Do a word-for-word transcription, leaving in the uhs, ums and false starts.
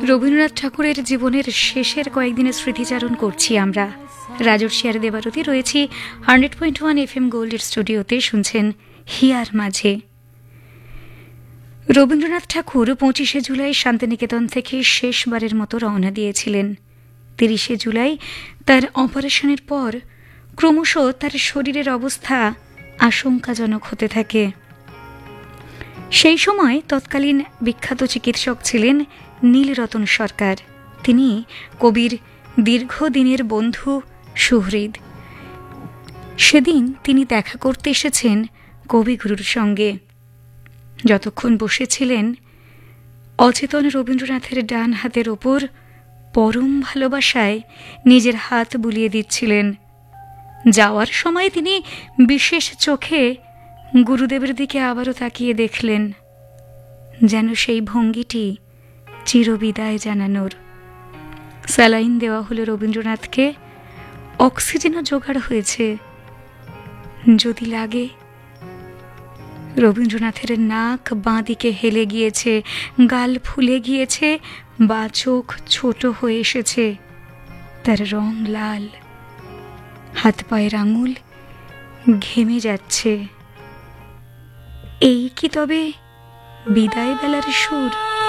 রবীন্দ্রনাথ ঠাকুরের জীবনের শেষের কয়েকদিনের স্মৃতিচারণ করছি আমরা। রাজর্ষি আর দেবারতী রয়েছি hundred point one F M গোল্ডের স্টুডিওতে, শুনছেন হিয়ার মাঝে। রবীন্দ্রনাথ ঠাকুর পঁচিশে জুলাই শান্তিনিকেতন থেকে শেষবারের মতো রওনা দিয়েছিলেন। তিরিশে জুলাই তার অপারেশনের পর ক্রমশ তার শরীরের অবস্থা আশঙ্কাজনক হতে থাকে। সেই সময় তৎকালীন বিখ্যাত চিকিৎসক ছিলেন নীলরতন সরকার। তিনি কবির দীর্ঘদিনের বন্ধু, সুহৃদ। সেদিন তিনি দেখা করতে এসেছেন কবিগুরুর সঙ্গে। যতক্ষণ বসেছিলেন, অচেতন রবীন্দ্রনাথের ডান হাতের ওপর পরম ভালোবাসায় নিজের হাত বুলিয়ে দিচ্ছিলেন। যাওয়ার সময় তিনি বিশেষ চোখে গুরুদেবের দিকে আবারও তাকিয়ে দেখলেন, যেন সেই ভঙ্গিটি চিরবিদায় জানানোর। স্যালাইন দেওয়া হলো রবীন্দ্রনাথকে, অক্সিজেনও জোগাড় হয়েছে। যদি লাগে। রবীন্দ্রনাথের নাক বাঁ দিকে হেলে গিয়েছে, গাল ফুলে গিয়েছে, বা চোখ ছোট হয়ে এসেছে, তার রং লাল, হাত পায়ের আঙুল ঘেমে যাচ্ছে। এই কি তবে বিদায় বেলার সুর?